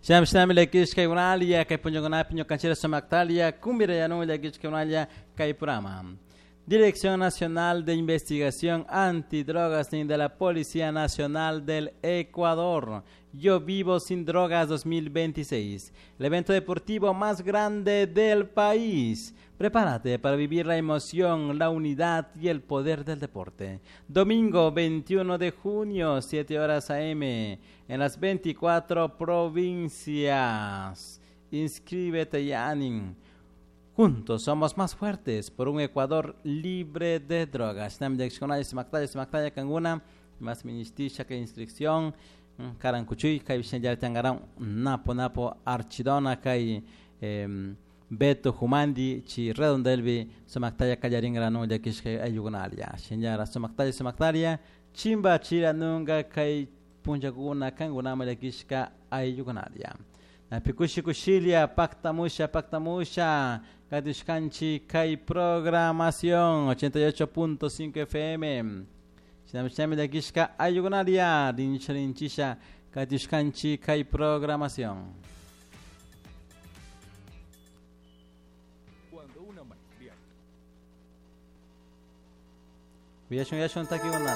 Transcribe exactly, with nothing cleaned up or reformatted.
Sham sham lekish kay unalia kay punjongana pinyo kanchera samaktalia kumbira yano lekish kay unalia kay programa. Dirección Nacional de Investigación Antidrogas de la Policía Nacional del Ecuador. Yo Vivo Sin Drogas dos mil veintiséis. El evento deportivo más grande del país. Prepárate para vivir la emoción, la unidad y el poder del deporte. Domingo veintiuno de junio, siete horas a eme, en las veinticuatro provincias. Inscríbete, Yanin. Juntos somos más fuertes por un Ecuador libre de drogas. Nam direccional Smaktaya Smaktaya Kanguna, más ministisha que instrucción, Karankuchuy, Kai Vicente Tangarán, Napo Napo Archidona, Kai Beto Humandi, Chi Redondelvi, Smaktaya Kayaringrano, Yakishke Ayugunalia, Shenyara Smaktaya Smaktaya, Chimba Chira Nunga, Kai Punjaguna, Kangunama Yakishka Ayugunalia. Pikushi Kushilia, Pacta Musha, Pacta Musha, Kadishkanchi, Kai Programación, ochenta y ocho punto cinco F M. Shinamishami de Kishka, Ayugunaria, Dincharinchisha, Kadishkanchi, Kai Programación. Cuando una maestría. Villashon Yashon Taki